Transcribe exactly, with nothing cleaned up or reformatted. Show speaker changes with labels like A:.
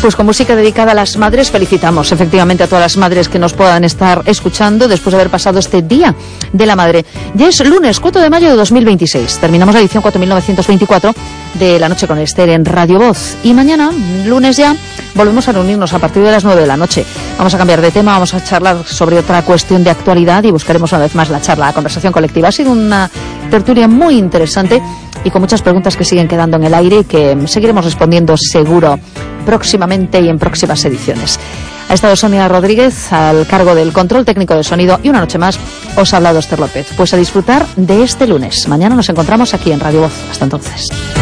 A: pues con música dedicada a las madres, felicitamos efectivamente a todas las madres que nos puedan estar escuchando después de haber pasado este Día de la Madre. Ya es lunes cuatro de mayo de dos mil veintiséis. Terminamos la edición cuatro mil novecientos veinticuatro de La Noche con Esther en Radio Voz. Y mañana, lunes ya, volvemos a reunirnos a partir de las nueve de la noche. Vamos a cambiar de tema, vamos a charlar sobre otra cuestión de actualidad y buscaremos una vez más la charla, la conversación colectiva. Ha sido una tertulia muy interesante y con muchas preguntas que siguen quedando en el aire y que seguiremos respondiendo seguro próximamente y en próximas ediciones. Ha estado Sonia Rodríguez al cargo del control técnico de sonido y una noche más os ha hablado Esther López. Pues a disfrutar de este lunes. Mañana nos encontramos aquí en Radio Voz. Hasta entonces.